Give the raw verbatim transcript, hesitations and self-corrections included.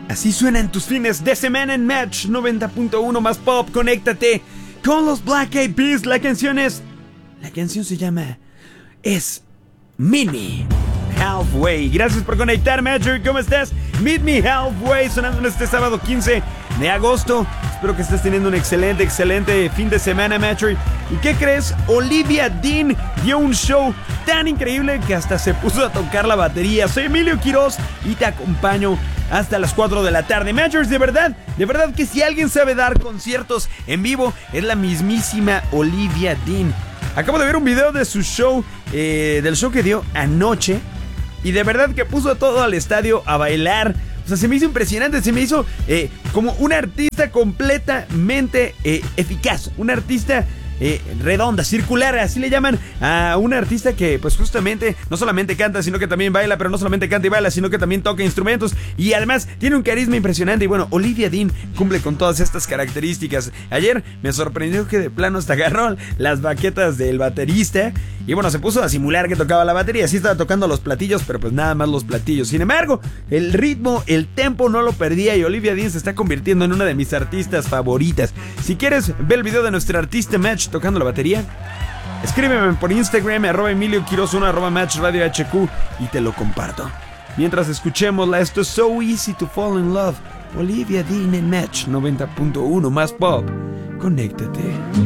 Así suenan tus fines de semana en Match noventa punto uno más pop. Conéctate con los Black Eyed Peas. La canción es... La canción se llama... Es... Meet Me Halfway. Gracias por conectar, Matcher. ¿Cómo estás? Meet Me Halfway, sonando este sábado quince de agosto. Espero que estés teniendo un excelente, excelente fin de semana, Matcher. ¿Y qué crees? Olivia Dean dio un show tan increíble que hasta se puso a tocar la batería. Soy Emilio Quiroz y te acompaño hasta las cuatro de la tarde. Matchers, de verdad, de verdad que si alguien sabe dar conciertos en vivo, es la mismísima Olivia Dean. Acabo de ver un video de su show, eh, del show que dio anoche, y de verdad que puso a todo al estadio a bailar. O sea, se me hizo impresionante, se me hizo eh, como una artista completamente eh, eficaz, una artista eh, redonda, circular, así le llaman a una artista que pues justamente no solamente canta, sino que también baila, pero no solamente canta y baila, sino que también toca instrumentos y además tiene un carisma impresionante. Y bueno, Olivia Dean cumple con todas estas características. Ayer me sorprendió que de plano hasta agarró las baquetas del baterista y bueno, se puso a simular que tocaba la batería. Sí estaba tocando los platillos, pero pues nada más los platillos. Sin embargo, el ritmo, el tempo no lo perdía y Olivia Dean se está convirtiendo en una de mis artistas favoritas. Si quieres ver el video de nuestra artista Match tocando la batería, escríbeme por Instagram, arroba Emilio Quiroz uno, arroba Match Radio H Q y te lo comparto. Mientras escuchémosla, esto es So Easy to Fall in Love. Olivia Dean en Match noventa punto uno más pop. Conéctate.